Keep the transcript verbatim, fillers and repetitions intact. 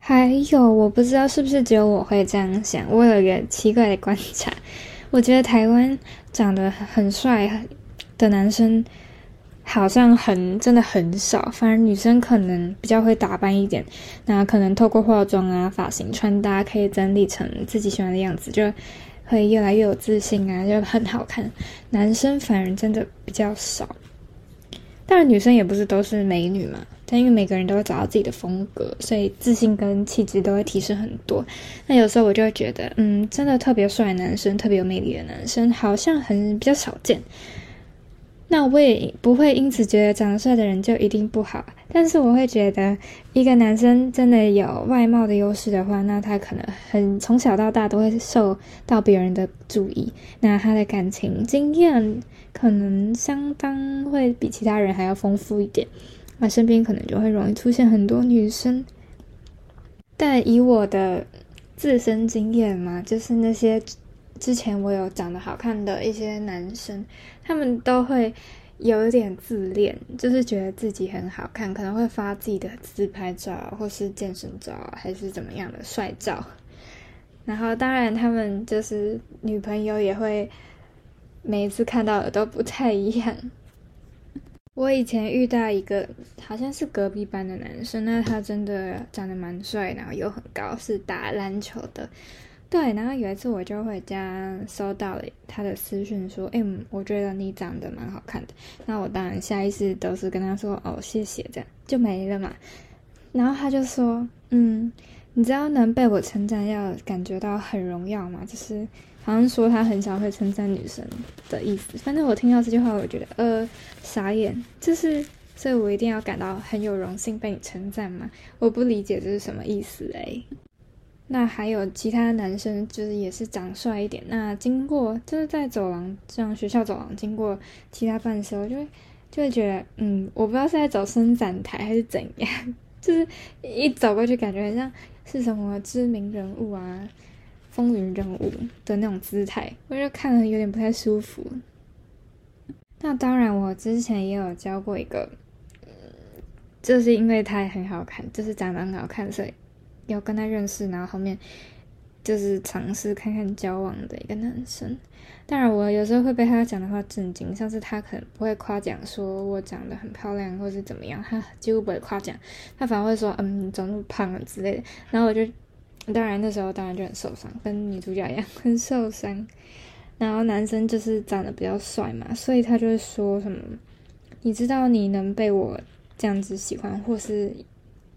还有，我不知道是不是只有我会这样想，我有一个奇怪的观察，我觉得台湾长得很帅的男生好像很真的很少，反而女生可能比较会打扮一点，那可能透过化妆啊、发型、穿搭可以整理成自己喜欢的样子，就会越来越有自信啊，就很好看。男生反而真的比较少。当然女生也不是都是美女嘛，但因为每个人都会找到自己的风格，所以自信跟气质都会提升很多。那有时候我就会觉得，嗯，真的特别帅的男生，特别有魅力的男生好像很比较少见。那我也不会因此觉得长得帅的人就一定不好，但是我会觉得一个男生真的有外貌的优势的话，那他可能很从小到大都会受到别人的注意，那他的感情经验可能相当会比其他人还要丰富一点，那身边可能就会容易出现很多女生。但以我的自身经验嘛，就是那些之前我有长得好看的一些男生，他们都会有一点自恋，就是觉得自己很好看，可能会发自己的自拍照或是健身照还是怎么样的帅照，然后当然他们就是女朋友也会每一次看到的都不太一样。我以前遇到一个好像是隔壁班的男生，那他真的长得蛮帅，然后又很高，是打篮球的。对，然后有一次我就回家收到了他的私讯说，哎、欸，我觉得你长得蛮好看的。那我当然下意识都是跟他说，哦，谢谢，这样就没了嘛。然后他就说，嗯，你知道能被我称赞要感觉到很荣耀吗？就是好像说他很少会称赞女生的意思。反正我听到这句话，我觉得呃傻眼，就是所以我一定要感到很有荣幸被你称赞吗？我不理解这是什么意思诶。那还有其他男生就是也是长帅一点，那经过就是在走廊这样学校走廊经过其他班的时候，就会就会觉得嗯，我不知道是在走伸展台还是怎样，就是一走过去感觉很像是什么知名人物啊、风云人物的那种姿态，我就看了有点不太舒服。那当然，我之前也有交过一个，就是因为他很好看，就是长得很好看，所以有跟他认识，然后后面就是尝试看看交往的一个男生。当然我有时候会被他讲的话震惊，像是他可能不会夸奖说我长得很漂亮或是怎么样，他几乎不会夸奖，他反而会说嗯你怎么那么胖啊之类的。然后我就当然那时候当然就很受伤，跟女主角一样很受伤。然后男生就是长得比较帅嘛，所以他就会说什么你知道你能被我这样子喜欢，或是